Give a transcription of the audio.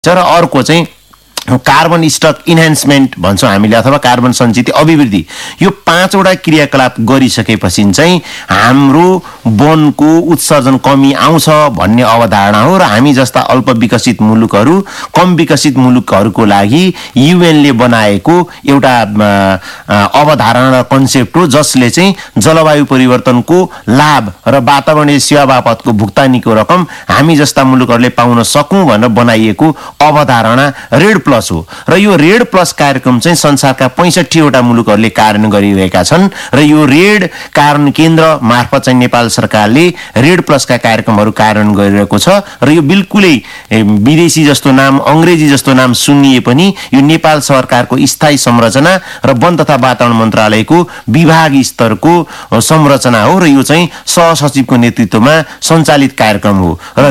र अर्को चाहिँ कार्बन स्टक इन्हान्समेन्ट भन्छौँ हामीले अथवा कार्बन सञ्चित अभिवृद्धि। यो 5 वटा क्रियाकलाप गरिसकेपछि चाहिँ हाम्रो वनको उत्सर्जन कमी आउँछ भन्ने अवधारणा हो र हामी जस्ता अल्प विकसित मुलुकहरू, कम विकसित मुलुकहरूको लागि युएनले बनाएको एउटा अवधारणा र कन्सेप्ट हो, जसले चाहिँ जलवायु परिवर्तनको लाभ र वातावरणीय सेवा बापतको भुक्तानीको रकम हामी जस्ता मुलुकहरूले पाउन सकौँ भनेर बनाइएको अवधारणा रेड प्लस हो। र यो रेड प्लस कार्यक्रम चाहिँ संसारका 65 वटा मुलुकहरूले कार्यान्वयन गरिरहेका छन् र यो रेड कार्यान्वयन केन्द्र मार्फत चाहिँ नेपाल सरकारले रेड प्लसका कार्यक्रमहरू कार्यान्वयन गरिरहेको छ र यो बिल्कुलै विदेशी जस्तो नाम, अंग्रेजी जस्तो नाम सुनिए पनि यो नेपाल सरकारको स्थायी संरचना र वन तथा वातावरण मन्त्रालयको विभाग स्तरको संरचना हो र यो चाहिँ सहसचिवको नेतृत्वमा सञ्चालित कार्यक्रम हो। र